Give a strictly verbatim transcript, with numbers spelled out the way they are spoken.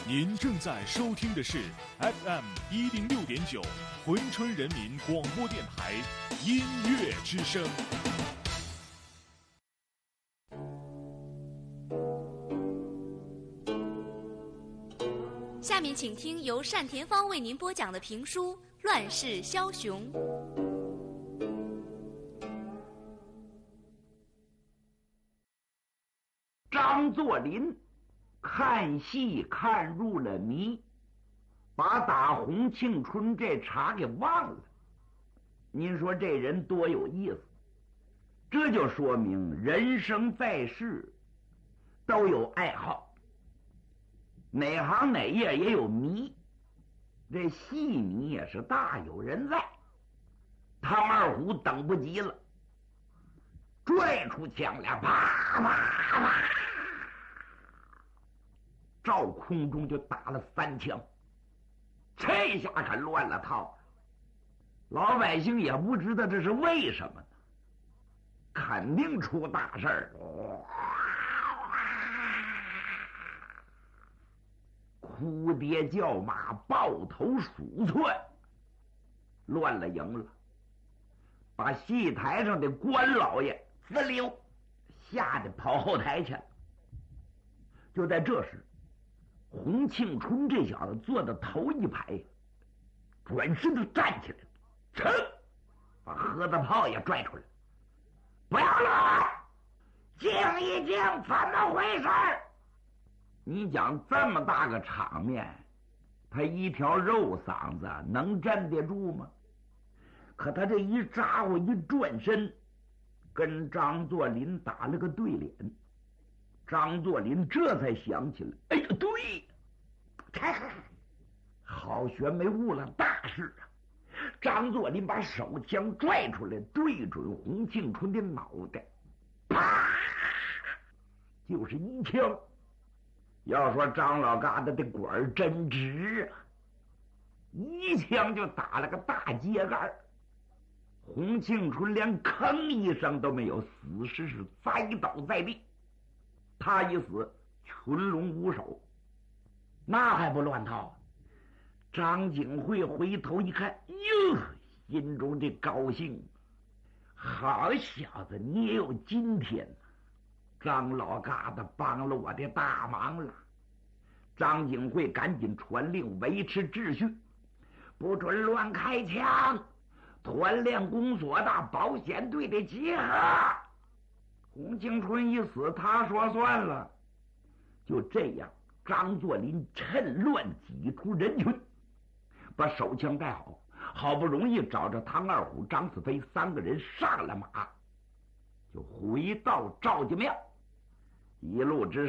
您正在收听的是 F M 一零六点九珲春人民广播电台音乐之声。 下面请听由单田芳为您播讲的评书《乱世枭雄》。 张作霖看戏看入了迷，把打洪庆春这茬给忘了。您说这人多有意思，这就说明人生在世都有爱好，哪行哪业也有迷，这戏迷也是大有人在。唐二虎等不及了，拽出枪来，啪啪啪，照空中就打了三枪，这下可乱了套。老百姓也不知道这是为什么呢，肯定出大事儿。哭爹叫马，抱头鼠窜，乱了营了，把戏台上的官老爷滋溜吓得跑后台去了。就在这时，洪庆春这小子坐到头一排，转身就站起来了，噌，把盒子炮也拽出来，不要乱，静一静，怎么回事？你讲这么大个场面，他一条肉嗓子能站得住吗？可他这一咋呼一转身，跟张作霖打了个对脸。张作霖这才想起来，哎呀，对，好悬没误了大事啊！张作霖把手枪拽出来，对准洪庆春的脑袋，啪，就是一枪。要说张老疙瘩的管真直啊，一枪就打了个大秸秆。洪庆春连吭一声都没有，死尸是栽倒在地。他一死，群龙无首，那还不乱套？张景惠回头一看，哟，心中这高兴，好小子，你也有今天呢！张老疙瘩帮了我的大忙了。张景惠赶紧传令维持秩序，不准乱开枪，团练公所的保险队的集合。洪庆春一死，他说算了。就这样，张作霖趁乱挤出人群，把手枪带好，好不容易找着唐二虎、张子飞三个人上了马，就回到赵家庙。一路之